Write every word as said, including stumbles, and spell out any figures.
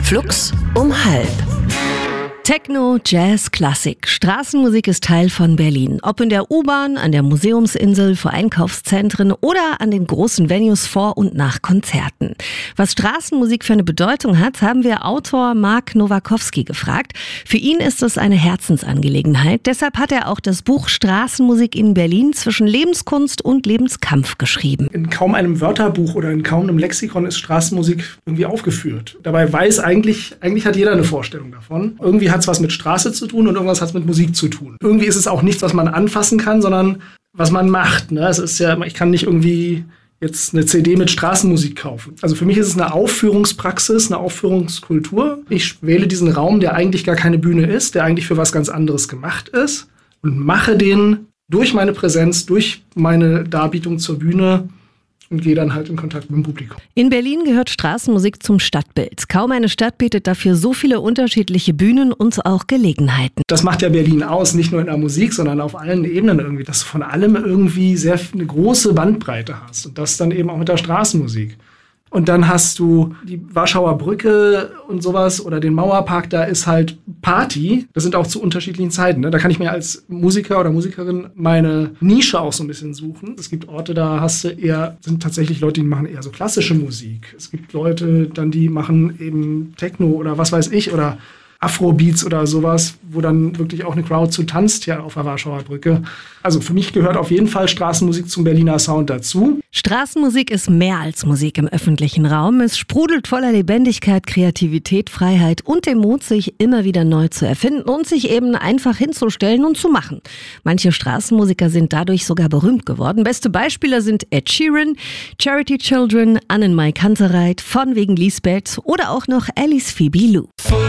Flux um halb. Techno, Jazz, Klassik. Straßenmusik ist Teil von Berlin. Ob in der U-Bahn, an der Museumsinsel, vor Einkaufszentren oder an den großen Venues vor und nach Konzerten. Was Straßenmusik für eine Bedeutung hat, haben wir Autor Mark Nowakowski gefragt. Für ihn ist es eine Herzensangelegenheit. Deshalb hat er auch das Buch Straßenmusik in Berlin zwischen Lebenskunst und Lebenskampf geschrieben. In kaum einem Wörterbuch oder in kaum einem Lexikon ist Straßenmusik irgendwie aufgeführt. Dabei weiß eigentlich, eigentlich hat jeder eine Vorstellung davon. Irgendwie hat es was mit Straße zu tun und irgendwas hat es mit Musik zu tun. Irgendwie ist es auch nichts, was man anfassen kann, sondern was man macht. Ne? Es ist ja, ich kann nicht irgendwie jetzt eine C D mit Straßenmusik kaufen. Also für mich ist es eine Aufführungspraxis, eine Aufführungskultur. Ich wähle diesen Raum, der eigentlich gar keine Bühne ist, der eigentlich für was ganz anderes gemacht ist und mache den durch meine Präsenz, durch meine Darbietung zur Bühne und gehe dann halt in Kontakt mit dem Publikum. In Berlin gehört Straßenmusik zum Stadtbild. Kaum eine Stadt bietet dafür so viele unterschiedliche Bühnen und auch Gelegenheiten. Das macht ja Berlin aus, nicht nur in der Musik, sondern auf allen Ebenen irgendwie, dass du von allem irgendwie sehr eine große Bandbreite hast und das dann eben auch mit der Straßenmusik. Und dann hast du die Warschauer Brücke und sowas oder den Mauerpark, da ist halt Party. Das sind auch zu unterschiedlichen Zeiten. Ne? Da kann ich mir als Musiker oder Musikerin meine Nische auch so ein bisschen suchen. Es gibt Orte, da hast du eher, sind tatsächlich Leute, die machen eher so klassische Musik. Es gibt Leute, dann die machen eben Techno oder was weiß ich oder Afrobeats oder sowas, wo dann wirklich auch eine Crowd zu tanzt hier auf der Warschauer Brücke. Also für mich gehört auf jeden Fall Straßenmusik zum Berliner Sound dazu. Straßenmusik ist mehr als Musik im öffentlichen Raum. Es sprudelt voller Lebendigkeit, Kreativität, Freiheit und dem Mut, sich immer wieder neu zu erfinden und sich eben einfach hinzustellen und zu machen. Manche Straßenmusiker sind dadurch sogar berühmt geworden. Beste Beispiele sind Ed Sheeran, Charity Children, Annenmai Kantereit, von wegen Lisbeth oder auch noch Alice Phoebe Lou.